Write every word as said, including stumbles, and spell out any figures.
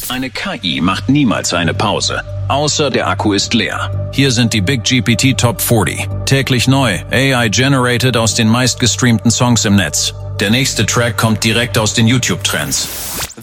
Eine K I macht niemals eine Pause, außer der Akku ist leer. Hier sind die Big G P T Top vierzig. Täglich neu, A I-generated aus den meistgestreamten Songs im Netz. Der nächste Track kommt direkt aus den YouTube-Trends.